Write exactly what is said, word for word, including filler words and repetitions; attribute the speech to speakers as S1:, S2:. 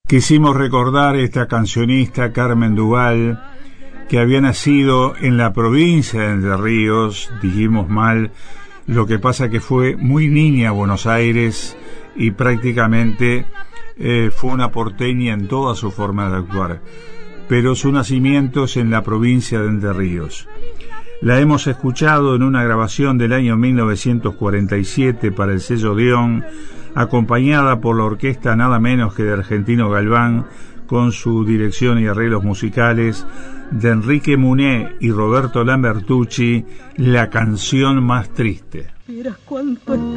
S1: Quisimos recordar esta cancionista Carmen Duval, que había nacido en la provincia de Entre Ríos, dijimos mal, lo que pasa que fue muy niña a Buenos Aires y prácticamente eh, fue una porteña en toda su forma de actuar, pero su nacimiento es en la provincia de Entre Ríos. La hemos escuchado en una grabación del año mil novecientos cuarenta y siete para el sello Dion, acompañada por la orquesta nada menos que de Argentino Galván, con su dirección y arreglos musicales, de Enrique Muné y Roberto Lambertucci, La canción más triste.
S2: Vieras cuánto